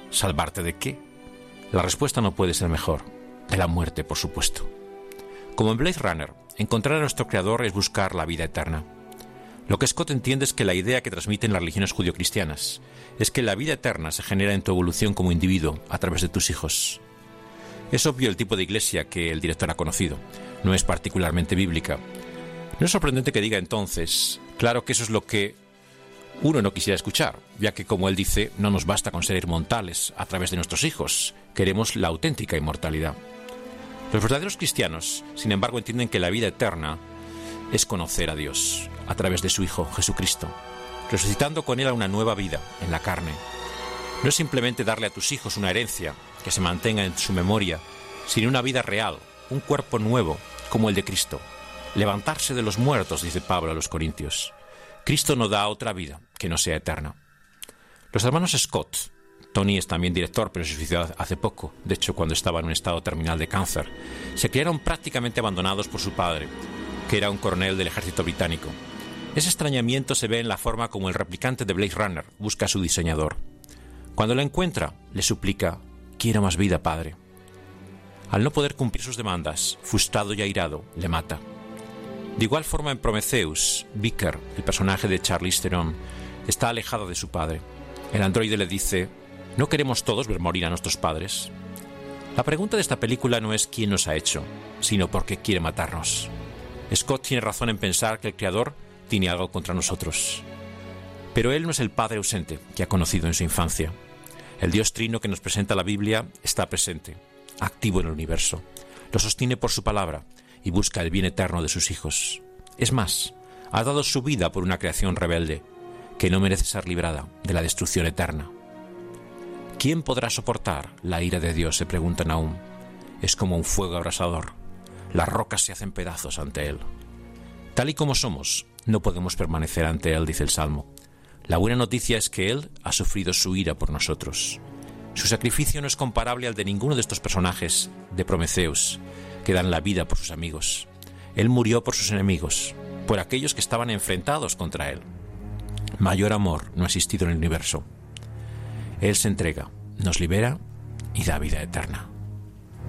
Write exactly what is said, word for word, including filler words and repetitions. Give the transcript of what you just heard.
¿Salvarte de qué? La respuesta no puede ser mejor. De la muerte, por supuesto. Como en Blade Runner, encontrar a nuestro Creador es buscar la vida eterna. Lo que Scott entiende es que la idea que transmiten las religiones judio-cristianas es que la vida eterna se genera en tu evolución como individuo a través de tus hijos. Es obvio el tipo de iglesia que el director ha conocido. No es particularmente bíblica. No es sorprendente que diga entonces, claro que eso es lo que uno no quisiera escuchar, ya que, como él dice, no nos basta con ser inmortales a través de nuestros hijos. Queremos la auténtica inmortalidad. Los verdaderos cristianos, sin embargo, entienden que la vida eterna es conocer a Dios a través de su Hijo, Jesucristo, resucitando con él a una nueva vida en la carne. No es simplemente darle a tus hijos una herencia que se mantenga en su memoria, sino una vida real, un cuerpo nuevo, como el de Cristo. Levantarse de los muertos, dice Pablo a los Corintios. Cristo no da otra vida que no sea eterna. Los hermanos Scott, Tony es también director, pero se suicidó hace poco, de hecho cuando estaba en un estado terminal de cáncer, se criaron prácticamente abandonados por su padre, que era un coronel del ejército británico. Ese extrañamiento se ve en la forma como el replicante de Blade Runner busca a su diseñador. Cuando lo encuentra, le suplica: «Quiero más vida, padre». Al no poder cumplir sus demandas, frustrado y airado, le mata. De igual forma, en Prometheus, Vicker, el personaje de Charlize Theron, está alejado de su padre. El androide le dice: ¿no queremos todos ver morir a nuestros padres? La pregunta de esta película no es quién nos ha hecho, sino por qué quiere matarnos. Scott tiene razón en pensar que el Creador tiene algo contra nosotros. Pero él no es el padre ausente que ha conocido en su infancia. El Dios Trino que nos presenta la Biblia está presente, activo en el universo. Lo sostiene por su palabra y busca el bien eterno de sus hijos. Es más, ha dado su vida por una creación rebelde que no merece ser librada de la destrucción eterna. ¿Quién podrá soportar la ira de Dios?, se pregunta Nahum. Es como un fuego abrasador. Las rocas se hacen pedazos ante él. Tal y como somos, no podemos permanecer ante él, dice el Salmo. La buena noticia es que él ha sufrido su ira por nosotros. Su sacrificio no es comparable al de ninguno de estos personajes de Prometheus, que dan la vida por sus amigos. Él murió por sus enemigos, por aquellos que estaban enfrentados contra él. Mayor amor no ha existido en el universo. Él se entrega, nos libera y da vida eterna.